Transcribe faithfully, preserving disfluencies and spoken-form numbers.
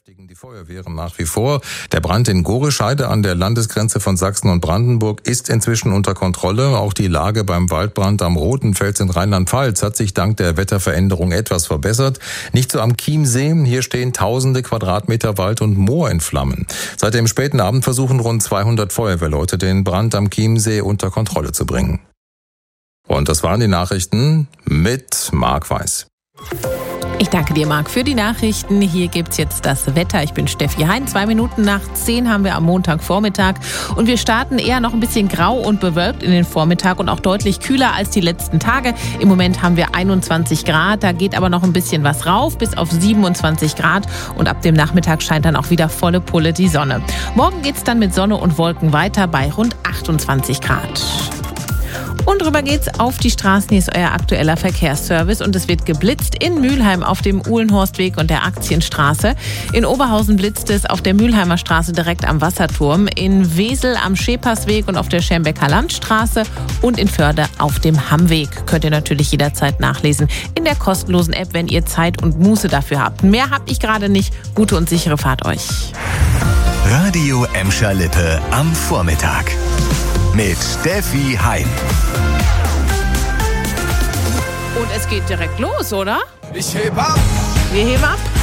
Die Feuerwehren nach wie vor. Der Brand in Gorescheide an der Landesgrenze von Sachsen und Brandenburg ist inzwischen unter Kontrolle. Auch die Lage beim Waldbrand am Rotenfels in Rheinland-Pfalz hat sich dank der Wetterveränderung etwas verbessert. Nicht so am Chiemsee. Hier stehen tausende Quadratmeter Wald und Moor in Flammen. Seit dem späten Abend versuchen rund zweihundert Feuerwehrleute, den Brand am Chiemsee unter Kontrolle zu bringen. Und das waren die Nachrichten mit Marc Weiß. Ich danke dir, Marc, für die Nachrichten. Hier gibt's jetzt das Wetter. Ich bin Steffi Hein. Zwei Minuten nach zehn haben wir am Montagvormittag. Und wir starten eher noch ein bisschen grau und bewölkt in den Vormittag und auch deutlich kühler als die letzten Tage. Im Moment haben wir einundzwanzig Grad. Da geht aber noch ein bisschen was rauf, bis auf siebenundzwanzig Grad. Und ab dem Nachmittag scheint dann auch wieder volle Pulle die Sonne. Morgen geht's dann mit Sonne und Wolken weiter bei rund achtundzwanzig Grad. Und rüber geht's auf die Straßen. Hier ist euer aktueller Verkehrsservice und es wird geblitzt in Mülheim auf dem Uhlenhorstweg und der Aktienstraße. In Oberhausen blitzt es auf der Mülheimer Straße direkt am Wasserturm, in Wesel am Schepersweg und auf der Schermbecker Landstraße und in Förde auf dem Hammweg. Könnt ihr natürlich jederzeit nachlesen in der kostenlosen App, wenn ihr Zeit und Muße dafür habt. Mehr hab ich gerade nicht. Gute und sichere Fahrt euch. Radio Emscher Lippe am Vormittag. Mit Steffi Hein. Und es geht direkt los, oder? Ich heb ab. Wir heben ab.